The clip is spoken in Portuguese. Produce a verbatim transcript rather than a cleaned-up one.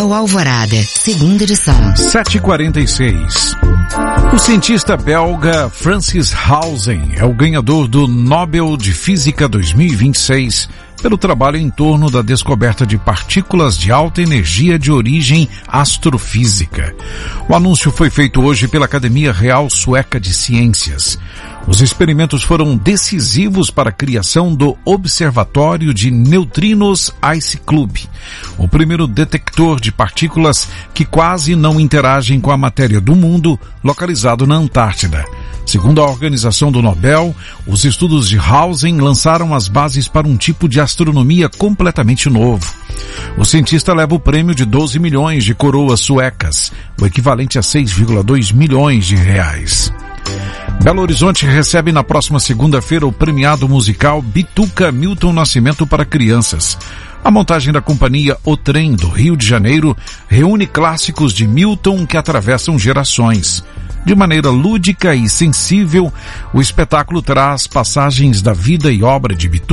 Nobel Alvorada, segunda edição. sete e quarenta e seis. O cientista belga Francis Hausen é o ganhador do Nobel de Física dois mil e vinte e seis pelo trabalho em torno da descoberta de partículas de alta energia de origem astrofísica. O anúncio foi feito hoje pela Academia Real Sueca de Ciências. Os experimentos foram decisivos para a criação do Observatório de Neutrinos Ice Club, o primeiro detector de partículas que quase não interagem com a matéria do mundo, localizado na Antártida. Segundo a organização do Nobel, os estudos de Hausen lançaram as bases para um tipo de astronomia completamente novo. O cientista leva o prêmio de doze milhões de coroas suecas, o equivalente a seis vírgula dois milhões de reais. Belo Horizonte recebe na próxima segunda-feira o premiado musical Bituca Milton Nascimento para crianças. A montagem da companhia O Trem do Rio de Janeiro reúne clássicos de Milton que atravessam gerações. De maneira lúdica e sensível, o espetáculo traz passagens da vida e obra de Bituca